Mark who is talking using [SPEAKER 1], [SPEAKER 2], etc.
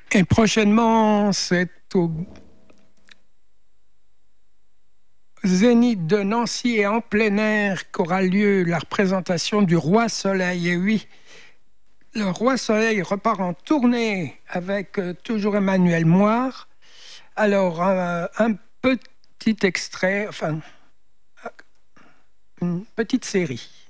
[SPEAKER 1] Et prochainement, c'est au Zénith de Nancy et en plein air qu'aura lieu la représentation du Roi Soleil. Et oui, le Roi Soleil repart en tournée avec toujours Emmanuel Moire. Alors, un petit extrait, enfin, une petite série.